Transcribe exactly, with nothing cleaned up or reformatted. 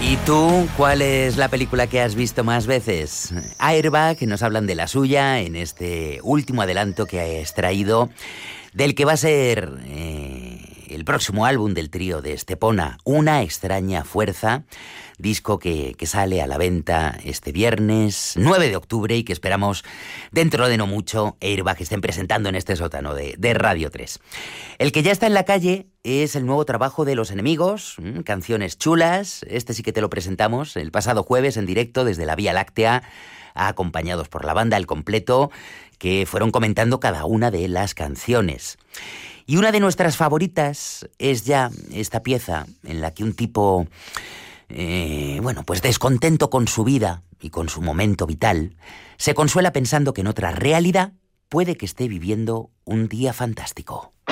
¿Y tú, cuál es la película que has visto más veces? Airbag, que nos hablan de la suya en este último adelanto que ha extraído del que va a ser eh, el próximo álbum del trío de Estepona, Una extraña fuerza, disco que, que sale a la venta este viernes nueve de octubre y que esperamos dentro de no mucho Airbag estén presentando en este sótano de, de Radio tres. El que ya está en la calle es el nuevo trabajo de Los Enemigos, mmm, canciones chulas. Este sí que te lo presentamos el pasado jueves en directo desde la Vía Láctea, acompañados por la banda al completo, que fueron comentando cada una de las canciones. Y una de nuestras favoritas es ya esta pieza en la que un tipo, eh, bueno, pues descontento con su vida y con su momento vital, se consuela pensando que en otra realidad puede que esté viviendo un día fantástico.